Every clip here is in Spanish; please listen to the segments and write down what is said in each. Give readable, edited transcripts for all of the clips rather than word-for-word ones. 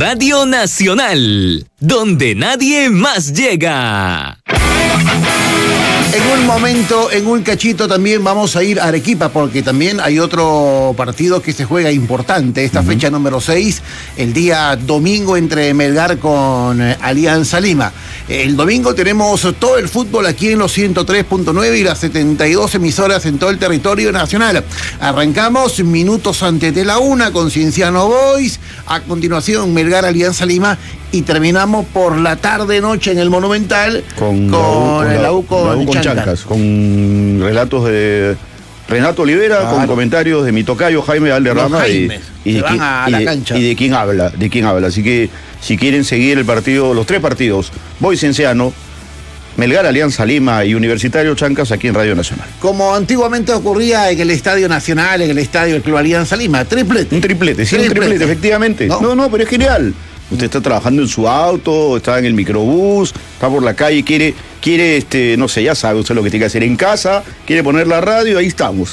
Radio Nacional, donde nadie más llega. En un momento, en un cachito también vamos a ir a Arequipa porque también hay otro partido que se juega importante, esta fecha número 6, el día domingo entre Melgar con Alianza Lima. El domingo tenemos todo el fútbol aquí en los 103.9 y las 72 emisoras en todo el territorio nacional. Arrancamos minutos antes de la 1 con Cienciano Boys, a continuación Melgar Alianza Lima y terminamos por la tarde-noche en el Monumental con la U con Chancas, con relatos de Renato Olivera, con comentarios de mi tocayo Jaime Valderrama y de quién habla, Así que si quieren seguir el partido, los 3 partidos, Boys Cienciano, Melgar Alianza Lima y Universitario Chancas aquí en Radio Nacional. Como antiguamente ocurría en el Estadio Nacional, en el Estadio del Club Alianza Lima, triplete. Un triplete, efectivamente. No, pero es genial. Usted está trabajando en su auto, está en el microbús, está por la calle, quiere, no sé, ya sabe usted lo que tiene que hacer en casa, quiere poner la radio, ahí estamos,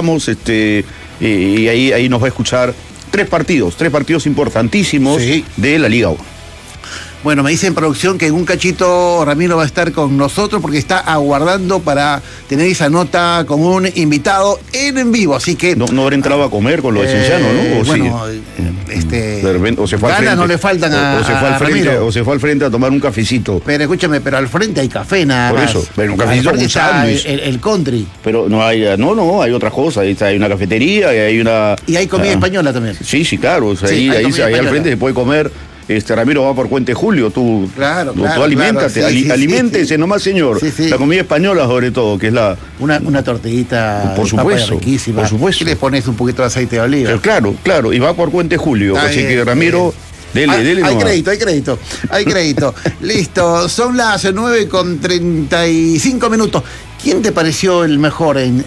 y ahí nos va a escuchar 3 partidos importantísimos de la Liga 1. Bueno, me dice en producción que en un cachito Ramiro va a estar con nosotros porque está aguardando para tener esa nota con un invitado en vivo, así que... No habrá entrado a comer con lo de Cienciano, ¿no? ¿O bueno, sí? O se fue al frente, no le faltan o se fue al frente a tomar un cafecito. Pero escúchame, al frente hay café nada más. Por eso, pero un cafecito con sándwich. El country. Pero hay otras cosas, hay una cafetería y hay una... Y hay comida española también. Sí, claro, o sea, ahí al frente se puede comer. Ramiro va por Puente Julio, tú aliméntate, aliméntese nomás, señor. La comida española sobre todo, que es la... Una tortillita por supuesto, riquísima. Por supuesto. Y le pones un poquito de aceite de oliva. Pero claro, y va por Puente Julio, así que Ramiro... Dele hay crédito. Listo, son las 9:35. ¿Quién te pareció el mejor en